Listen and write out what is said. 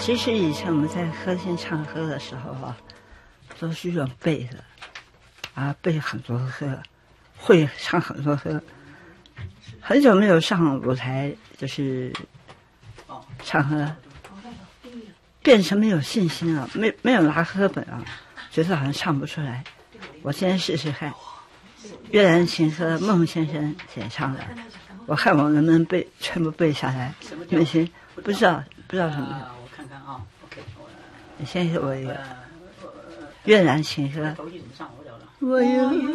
其实以前我们在歌厅唱歌的时候啊，都是用背的，啊，背很多歌，会唱很多歌。很久没有上舞台，就是唱歌，变成没有信心了，没有拿歌本啊，觉得好像唱不出来。我今天试试看，《越南情歌》孟先生演唱的，我看我能不能全部背下来。没行，不知道什么。 我看看啊 ，OK， 你先给我一个《越南情歌》。 我有。